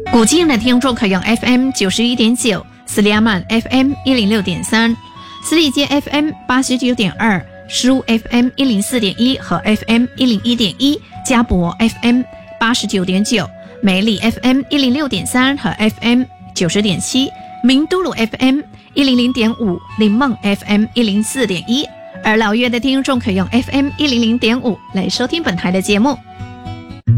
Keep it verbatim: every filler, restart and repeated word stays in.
古晋的听众可用 F M 九十一点九，斯里亚曼 F M 一零六点三，斯里街 F M 八十九点二，苏 F M 一零四点一和 F M 一零一点一，嘉博 F M 八十九点九，梅里 F M 一零六点三和 F M 九十点七，明都鲁 F M 一零零点五，林梦 F M 一零四点一。而老粤的听众可用 F M 一零零点五来收听本台的节目。